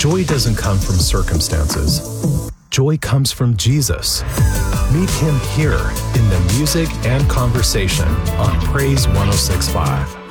Joy doesn't come from circumstances. Joy comes from Jesus. Meet him here in the music and conversation on Praise 106.5.